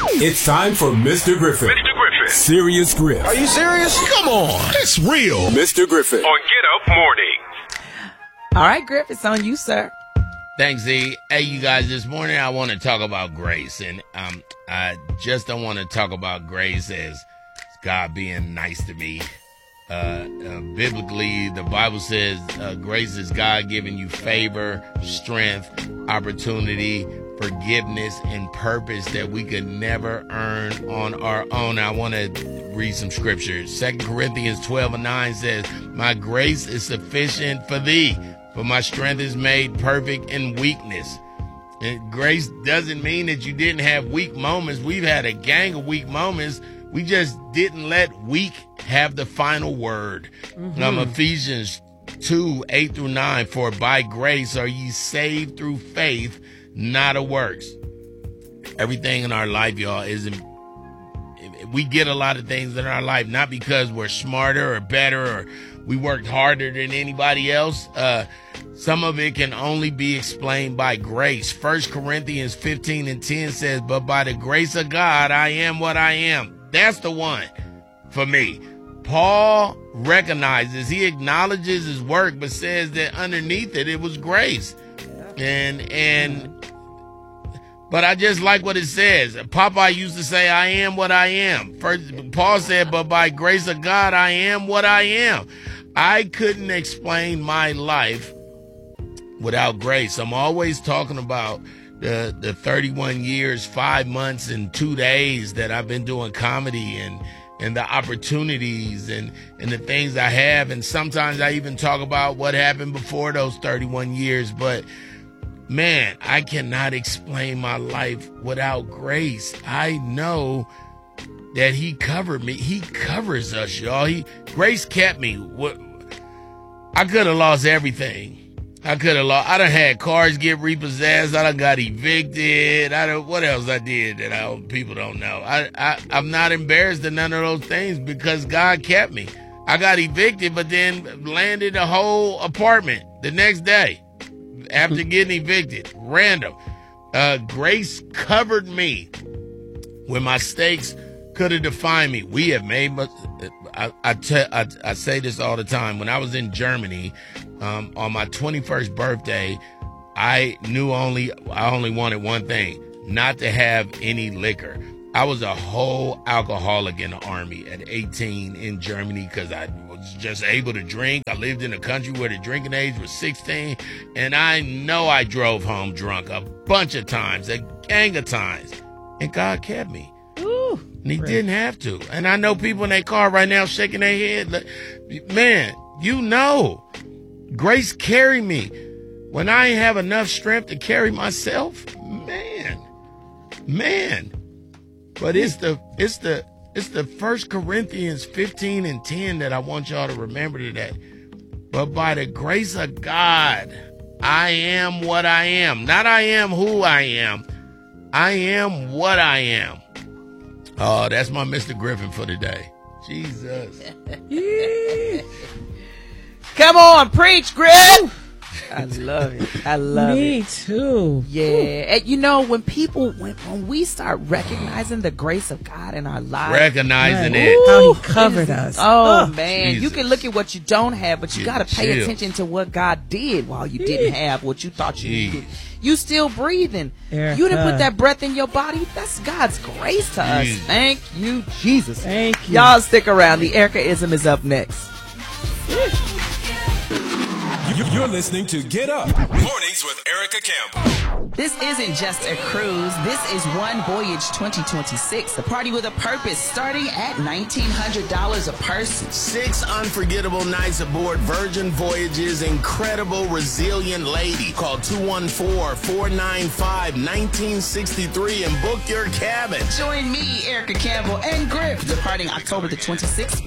It's time for Mr. Griffin. Mr. Griffin. Serious Griff. Are you serious? Come on. It's real. Mr. Griffin. On Get Up Mornings. All right, Griff, it's on you, sir. Thanks, Z. Hey, you guys, this morning I want to talk about grace. And I just don't want to talk about grace as God being nice to me. Biblically, the Bible says grace is God giving you favor, strength, opportunity, forgiveness, and purpose that we could never earn on our own. I want to read some scriptures. 2 Corinthians 12:9 says, "My grace is sufficient for thee, for my strength is made perfect in weakness." And grace doesn't mean that you didn't have weak moments. We've had a gang of weak moments. We just didn't let weak have the final word. Ephesians 2:8-9, "For by grace are ye saved through faith, not of works." Everything in our life, y'all, we get a lot of things in our life, not because we're smarter or better or we worked harder than anybody else. Some of it can only be explained by grace. 1 Corinthians 15:10 says, "But by the grace of God, I am what I am." That's the one for me. Paul recognizes, he acknowledges his work, but says that underneath it was grace. But I just like what it says. Popeye used to say, "I am what I am." First, Paul said, "But by grace of God, I am what I am." I couldn't explain my life without grace. I'm always talking about the 31 years, 5 months, and 2 days that I've been doing comedy and the opportunities and the things I have. And sometimes I even talk about what happened before those 31 years. But man, I cannot explain my life without grace. I know that he covered me. He covers us, y'all. Grace kept me. I could have lost everything. I done had cars get repossessed. I done got evicted. What else I did that people don't know? I'm not embarrassed of none of those things because God kept me. I got evicted, but then landed a whole apartment the next day after getting evicted. Random. Grace covered me when mistakes could have defined me. We have made, I say this all the time. When I was in Germany, on my 21st birthday, I only wanted one thing, not to have any liquor. I was a whole alcoholic in the Army at 18 in Germany because I was just able to drink. I lived in a country where the drinking age was 16, and I know I drove home drunk a bunch of times, a gang of times, and God kept me. Ooh, and he didn't have to. And I know people in their car right now shaking their head. Man, grace carried me. When I ain't have enough strength to carry myself, man. But it's the 1 Corinthians 15:10 that I want y'all to remember today. But by the grace of God, I am what I am. Not I am who I am. I am what I am. Oh, that's my Mr. Griffin for today. Jesus. Come on, preach, Griff. I love it. I love it. Me too. Yeah. And you know, when we start recognizing the grace of God in our lives. Recognizing Right. it. How he covered us. Oh, man. Jesus. You can look at what you don't have, but you got to pay attention to what God did while you didn't have what you thought you needed. You still breathing. Erica. You didn't put that breath in your body. That's God's grace to us. Jesus. Thank you, Jesus. Thank you. Y'all stick around. The Erica-ism is up next. You're listening to Get Up Mornings with Erica Campbell. This isn't just a cruise. This is One Voyage 2026, the party with a purpose, starting at $1,900 a person. 6 unforgettable nights aboard Virgin Voyage's incredible, resilient lady. Call 214-495-1963 and book your cabin. Join me, Erica Campbell, and Griff, departing October the 26th.